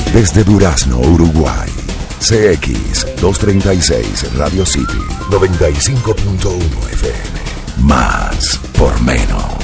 Desde Durazno, Uruguay. CX236 Radio City 95.1 FM. Más por menos.